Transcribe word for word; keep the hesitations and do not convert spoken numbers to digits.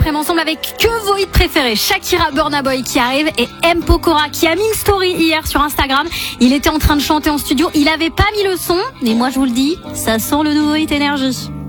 Après ensemble avec que vos hits préférés, Shakira, Burna Boy qui arrive et M. Pokora qui a mis une story hier sur Instagram. Il était en train de chanter en studio, il avait pas mis le son, mais moi je vous le dis, ça sent le nouveau hit énergie.